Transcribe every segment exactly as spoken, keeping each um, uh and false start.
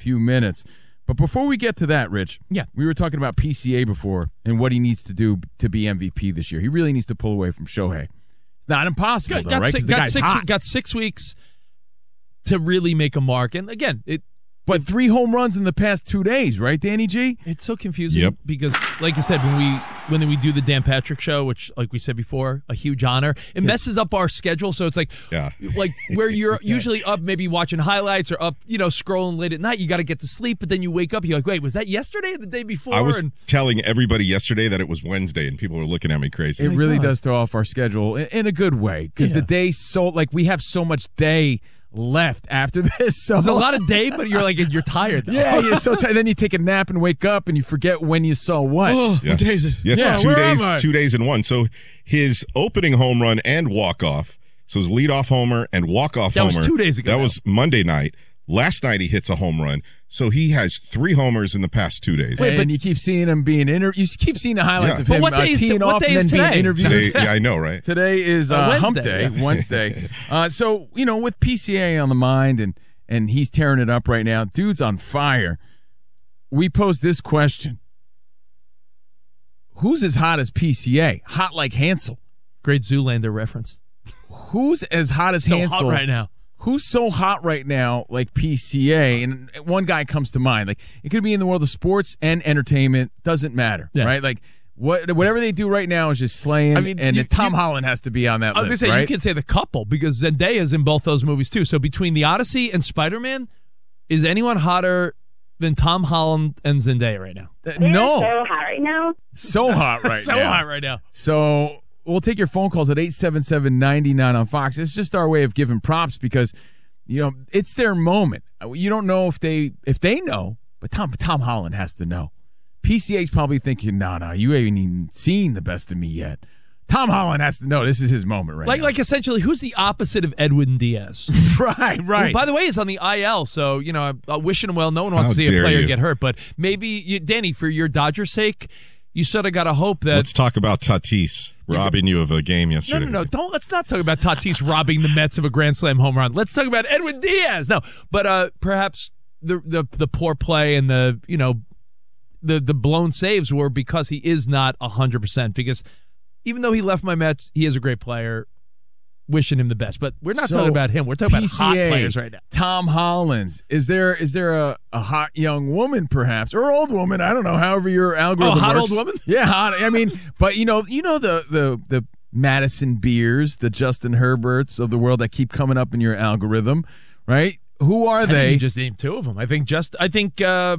few minutes. But before we get to that, Rich, yeah. we were talking about P C A before and what he needs to do to be M V P this year. He really needs to pull away from Shohei. It's not impossible, got, though, got right? Six, the got, guy's six, hot. got six weeks to really make a mark. And, again, it But three home runs in the past two days, right, Danny G? It's so confusing Yep. because, like you said, when we when we do the Dan Patrick Show, which, like we said before, a huge honor, it messes up our schedule. So it's like, Yeah. like where you're usually up, maybe watching highlights or up, you know, scrolling late at night. You got to get to sleep, but then you wake up, you're like, wait, was that yesterday or the day before? I was and, telling everybody yesterday that it was Wednesday, and people were looking at me crazy. It my really God. does throw off our schedule in, in a good way because Yeah. the day's so, like, we have so much day left after this. So It's a lot of day, but you're like, you're tired, though. Yeah, you're so tired. Then you take a nap and wake up and you forget when you saw what. Oh, Yeah. what day is it? Yeah, it's Yeah, two where days, am I? two days in one. So his opening home run and walk off. So his leadoff homer and walk off That homer. was two days ago That now. was Monday night. Last night he hits a home run. So he has three homers in the past two days. Wait, and but- you keep seeing him being interviewed. You keep seeing the highlights Yeah. of But him what uh, day is teeing the- what off day and is then being today? interviewed. Today- yeah, I know, right? Today is Uh, uh, Hump Wednesday. Day, Wednesday. Uh, so, you know, with P C A on the mind and, and he's tearing it up right now, dude's on fire. We posed this question. Who's as hot as P C A? Hot like Hansel. Great Zoolander reference. Who's as hot as So Hansel hot right now. Who's so hot right now like P C A? And one guy comes to mind. Like, it could be in the world of sports and entertainment. Doesn't matter, Yeah. right? Like, what whatever they do right now is just slaying. I mean, and you- Tom you- Holland has to be on that I was list, going to say, right? you can say the couple because Zendaya's in both those movies, too. So between The Odyssey and Spider-Man, is anyone hotter than Tom Holland and Zendaya right now? Uh, They're no. so hot right now. So hot right so now. hot right now. So we'll take your phone calls at eight seven seven, nine nine on Fox. It's just our way of giving props because, you know, it's their moment. You don't know if they if they know, but Tom Tom Holland has to know. P C A's probably thinking, no, no, you haven't even seen the best of me yet. Tom Holland has to know this is his moment right Like, now. like essentially, who's the opposite of Edwin Diaz? right, right. Who, by the way, is on the I L, so, you know, I'm, I'm wishing him well. No one wants How to see a dare player you. get hurt, but maybe, you, Danny, for your Dodgers' sake, you sort of got to hope that... Let's talk about Tatis robbing you of a game No, yesterday. no, no. Don't. Let's not talk about Tatis robbing the Mets of a Grand Slam home run. Let's talk about Edwin Diaz. No, but uh, perhaps the, the the poor play and the you know the the blown saves were because he is not a hundred percent. Because even though he left my Mets, he is a great player. Wishing him the best, but we're not So, talking about him. We're talking P C A, about hot players right now. Tom Holland. Is there is there a, a hot young woman perhaps or old woman? I don't know. However your algorithm Oh, hot works. old woman? Yeah, hot. I mean, but you know, you know the the the Madison Beers, the Justin Herberts of the world that keep coming up in your algorithm, right? Who are I think they? you just named two of them. I think just I think uh,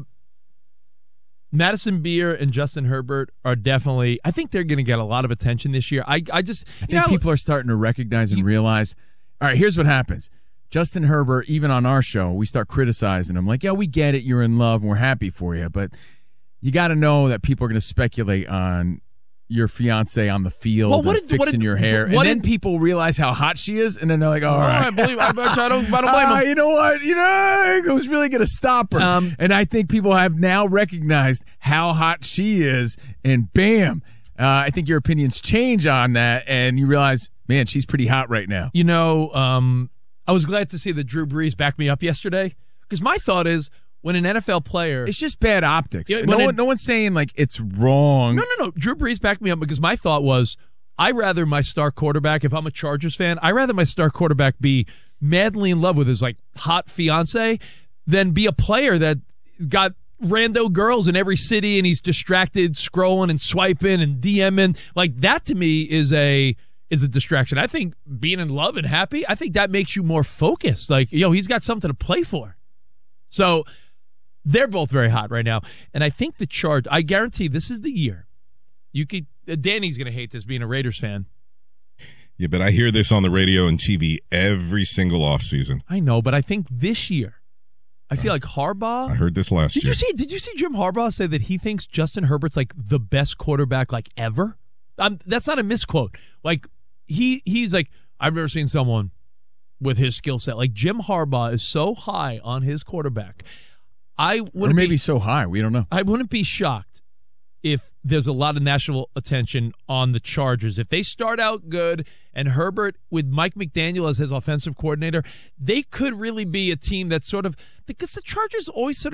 Madison Beer and Justin Herbert are definitely. I think they're going to get a lot of attention this year. I I just I think you know, people are starting to recognize and realize. All right, here's what happens. Justin Herbert, even on our show, we start criticizing him. Like, yeah, we get it. You're in love. And we're happy for you. But you got to know that people are going to speculate on your fiance on the field Well, what and did- what fixing did- your hair. what And then did- people realize how hot she is. And then they're like, all All right. right, believe, I, I don't, I don't blame Ah, him. you know what? You know, who's really going to stop her? Um, and I think people have now recognized how hot she is. And bam, uh, I think your opinions change on that. And you realize, man, she's pretty hot right now. You know, um, I was glad to see that Drew Brees backed me up yesterday because my thought is when an N F L player. It's just bad optics. Yeah, no, when one, it- no one's saying like it's wrong. No, no, no. Drew Brees backed me up because my thought was I rather my star quarterback, if I'm a Chargers fan, I rather my star quarterback be madly in love with his like hot fiance than be a player that got rando girls in every city and he's distracted scrolling and swiping and DMing. Like that to me is a is a distraction. I think being in love and happy, I think that makes you more focused. Like, yo, he's got something to play for. So they're both very hot right now. And I think the Charge, I guarantee this is the year. You could uh, Danny's going to hate this being a Raiders fan. Yeah, but I hear this on the radio and T V every single offseason. I know, but I think this year, I feel like Harbaugh. I heard this last Did year. you see? Did you see Jim Harbaugh say that he thinks Justin Herbert's like the best quarterback like ever? Um, that's not a misquote. Like he he's like I've never seen someone with his skill set. Like Jim Harbaugh is so high on his quarterback. I Or wouldn't maybe be, so high. We don't know. I wouldn't be shocked if there's a lot of national attention on the Chargers. If they start out good and Herbert with Mike McDaniel as his offensive coordinator, they could really be a team that's sort of because the Chargers always sort of